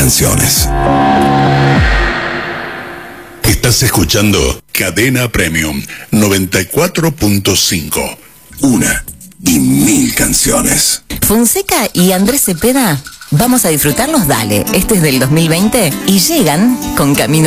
canciones. Estás escuchando Cadena Premium 94.5. Una y mil canciones. Fonseca y Andrés Cepeda, vamos a disfrutar los Dale. Este es del 2020 y llegan con Camino